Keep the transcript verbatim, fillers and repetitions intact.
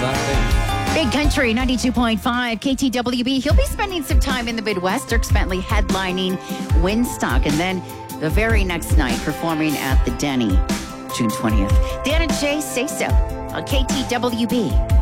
Big Country ninety-two point five K T W B. He'll be spending some time in the Midwest. Dirk Bentley headlining Winstock, and then the very next night performing at the Denny, June twentieth. Dan and Jay Say So on K T W B.